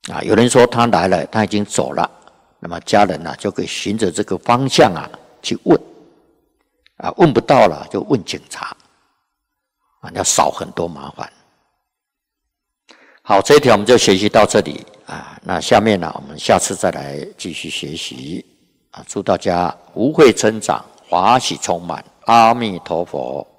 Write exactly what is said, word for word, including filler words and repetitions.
啊，有人说他来了，他已经走了，那么家人呢、啊、就可以循着这个方向啊去问，啊，问不到了就问警察，啊，要少很多麻烦。好，这一条我们就学习到这里啊。那下面呢，我们下次再来继续学习啊。祝大家福慧增长，华喜充满，阿弥陀佛。